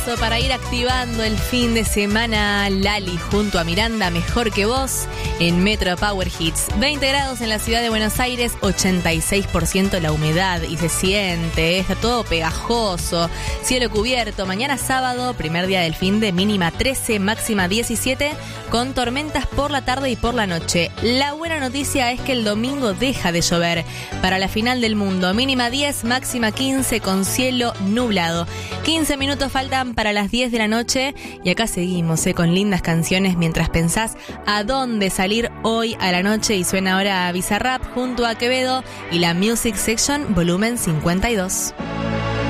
Para ir activando el fin de semana, Lali junto a Miranda, Mejor que Vos, en Metro Power Hits. 20 grados en la ciudad de Buenos Aires, 86% la humedad y se siente, está todo pegajoso, cielo cubierto. Mañana sábado, primer día del fin de, mínima 13, máxima 17, con tormentas por la tarde y por la noche. La buena noticia es que el domingo deja de llover. Para la final del mundo, mínima 10, máxima 15, con cielo nublado. 15 minutos faltan para las 10 de la noche y acá seguimos con lindas canciones mientras pensás a dónde salir hoy a la noche, y suena ahora Bizarrap junto a Quevedo y la Music Section volumen 52.